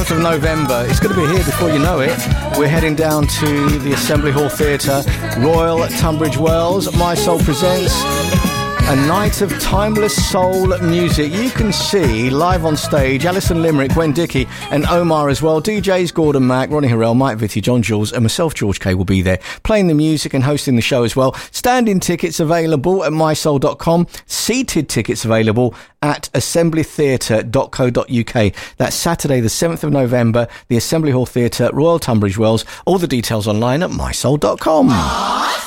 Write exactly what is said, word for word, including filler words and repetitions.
seventh of November. It's going to be here before you know it. We're heading down to the Assembly Hall Theatre, Royal Tunbridge Wells. My Soul presents a night of timeless soul music. You can see live on stage Alison Limerick, Gwen Dickey and Omar as well. D Js Gordon Mack, Ronnie Harrell, Mike Vitti, John Jules and myself, George Kay, will be there playing the music and hosting the show as well. Standing tickets available at my soul dot com. Seated tickets available at assembly theatre dot co dot uk. That's Saturday the seventh of November, the Assembly Hall Theatre, Royal Tunbridge Wells. All the details online at my soul dot com.